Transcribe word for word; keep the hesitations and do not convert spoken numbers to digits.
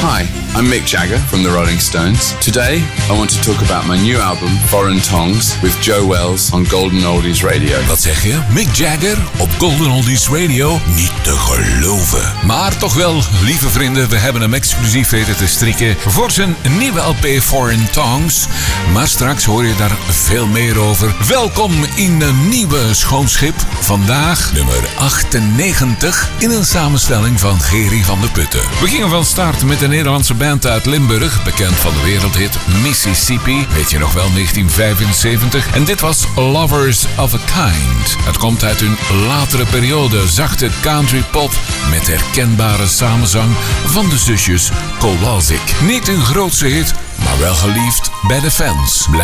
Hi, I'm Mick Jagger from the Rolling Stones. Today, I want to talk about my new album, Foreign Tongues, with Joe Wells on Golden Oldies Radio. Wat zeg je? Mick Jagger op Golden Oldies Radio? Niet te geloven. Maar toch wel, lieve vrienden, we hebben hem exclusief weten te strikken voor zijn nieuwe L P Foreign Tongues. Maar straks hoor je daar veel meer over. Welkom in een nieuwe schoonschip. Vandaag nummer achtennegentig in een samenstelling van Gerry van der Putten. We gingen van start met een Nederlandse band uit Limburg, bekend van de wereldhit Mississippi. Weet je nog wel, negentien vijfenzeventig. En dit was Lovers of a Kind. Het komt uit hun latere periode, zachte country pop met herkenbare samenzang van de zusjes Kowalczyk. Niet een grootse hit, maar wel geliefd bij de fans. Blijf